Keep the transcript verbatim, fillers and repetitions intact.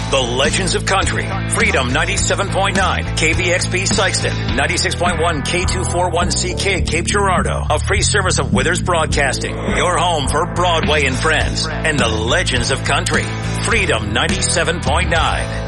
The Legends of Country. Freedom ninety-seven point nine. K B X P Sikeston. ninety-six point one K two forty-one C K Cape Girardeau. A free service of Withers Broadcasting. Your home for Broadway and Friends. And the Legends of Country. Freedom ninety-seven point nine.